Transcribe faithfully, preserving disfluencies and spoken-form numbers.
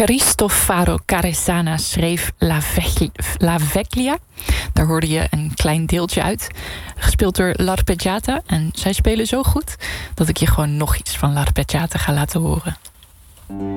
Cristofaro Caresana schreef La, Vecchia, La Vecchia. Daar hoorde je een klein deeltje uit. Gespeeld door L'Arpeggiata. En zij spelen zo goed dat ik je gewoon nog iets van L'Arpeggiata ga laten horen.